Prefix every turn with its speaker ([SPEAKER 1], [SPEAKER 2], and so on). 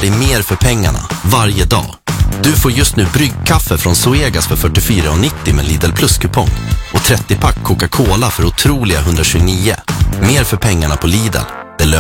[SPEAKER 1] dig mer för pengarna varje dag. Du får just nu bryggkaffe från Zoegas för 44,90 med Lidl Plus-kupong. Och 30-pack Coca-Cola för otroliga 129. Mer för pengarna på Lidl.